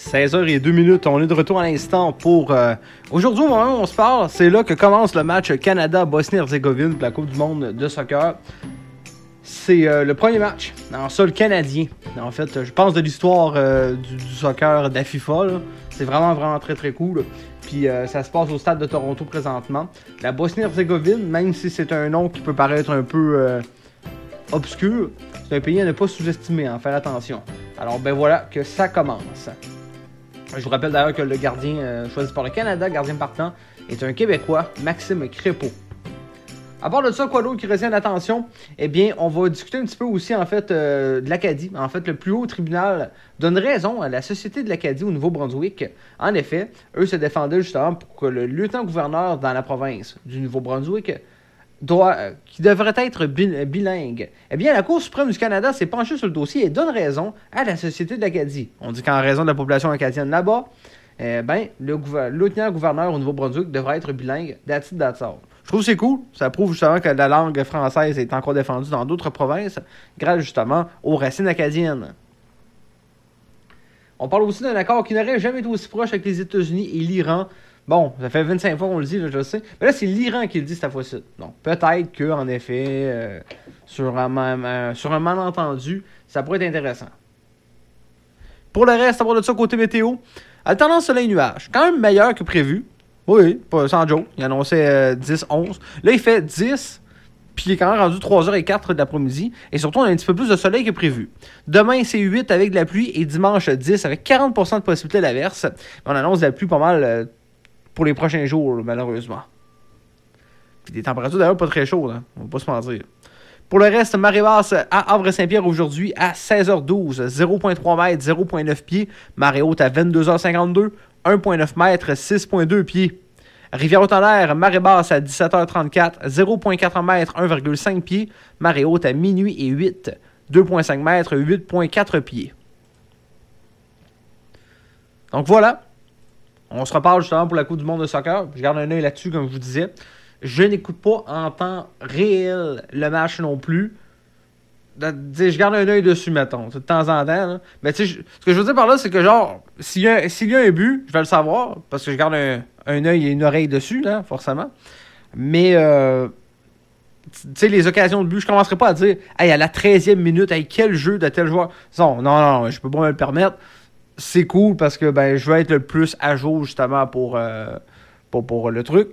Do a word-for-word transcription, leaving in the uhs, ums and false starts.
seize heures zéro deux minutes, on est de retour à l'instant pour... Euh, aujourd'hui, au moment où on se parle, c'est là que commence le match Canada-Bosnie-Herzégovine pour la Coupe du monde de soccer. C'est euh, le premier match en sol canadien. En fait, je pense de l'histoire euh, du, du soccer de la FIFA. Là. C'est vraiment, vraiment très, très cool. Puis euh, ça se passe au stade de Toronto présentement. La Bosnie-Herzégovine, même si c'est un nom qui peut paraître un peu euh, obscur, c'est un pays à ne pas sous-estimer, hein, faire attention. Alors ben voilà que ça commence. Je vous rappelle d'ailleurs que le gardien euh, choisi par le Canada, gardien partant, est un Québécois, Maxime Crépeau. À part de ça, quoi d'autre qui retient l'attention? Eh bien, on va discuter un petit peu aussi, en fait, euh, de l'Acadie. En fait, le plus haut tribunal donne raison à la Société de l'Acadie au Nouveau-Brunswick. En effet, eux se défendaient justement pour que le lieutenant-gouverneur dans la province du Nouveau-Brunswick, doit, euh, qui devrait être bilingue. Eh bien, la Cour suprême du Canada s'est penchée sur le dossier et donne raison à la Société de l'Acadie. On dit qu'en raison de la population acadienne là-bas, eh ben, le, gouver- le lieutenant-gouverneur au Nouveau-Brunswick devrait être bilingue. That's it, that's all. Je trouve que c'est cool. Ça prouve justement que la langue française est encore défendue dans d'autres provinces grâce justement aux racines acadiennes. On parle aussi d'un accord qui n'aurait jamais été aussi proche avec les États-Unis et l'Iran. Bon, ça fait vingt-cinq fois qu'on le dit, là, je sais. Mais là, c'est l'Iran qui le dit cette fois-ci. Donc, peut-être qu'en effet, euh, sur, un, euh, sur un malentendu, ça pourrait être intéressant. Pour le reste, à part de ça, côté météo, alternance soleil-nuage. Quand même meilleur que prévu. Oui, pas, sans joke. Il annonçait euh, dix onze. Là, il fait dix, puis il est quand même rendu trois heures quinze de l'après-midi. Et surtout, on a un petit peu plus de soleil que prévu. Demain, c'est huit avec de la pluie. Et dimanche, dix avec quarante pour cent de possibilité d'averse. On annonce de la pluie pas mal euh, pour les prochains jours, malheureusement. Puis des températures d'ailleurs pas très chaudes, hein. On va pas se mentir. Pour le reste, marée basse à Havre-Saint-Pierre aujourd'hui à seize heures douze, zéro virgule trois mètres, zéro virgule neuf pieds. Marée haute à vingt-deux heures cinquante-deux, un virgule neuf mètres, six virgule deux pieds. Rivière-au-Tonnerre, marée basse à dix-sept heures trente-quatre, zéro virgule quatre mètres, un virgule cinq pieds. Marée haute à minuit et huit, deux virgule cinq mètres, huit virgule quatre pieds. Donc voilà. On se reparle justement pour la Coupe du monde de soccer. Je garde un œil là-dessus, comme je vous disais. Je n'écoute pas en temps réel le match non plus. Je garde un œil dessus, mettons, de temps en temps. Là. Mais tu sais, ce que je veux dire par là, c'est que genre, s'il y a, s'il y a un but, je vais le savoir, parce que je garde un, un œil et une oreille dessus, là, forcément. Mais, euh, tu sais, les occasions de but, je commencerai pas à dire, hey, à la treizième minute, hey, quel jeu de tel joueur. Non, non, non, je peux pas me le permettre. C'est cool parce que ben, je veux être le plus à jour, justement, pour, euh, pour, pour le truc.